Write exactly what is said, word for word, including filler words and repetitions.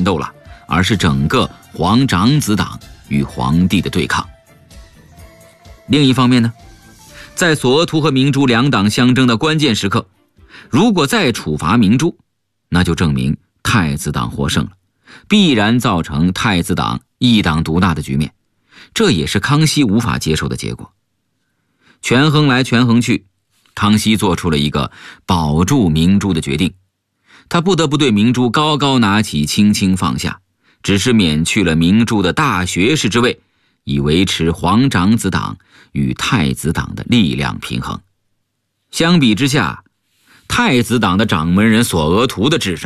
斗了，而是整个皇长子党与皇帝的对抗。另一方面呢，在索额图和明珠两党相争的关键时刻，如果再处罚明珠，那就证明太子党获胜了，必然造成太子党一党独大的局面，这也是康熙无法接受的结果。权衡来权衡去，康熙做出了一个保住明珠的决定，他不得不对明珠高高拿起，轻轻放下，只是免去了明珠的大学士之位，以维持皇长子党与太子党的力量平衡。相比之下，太子党的掌门人索额图的智商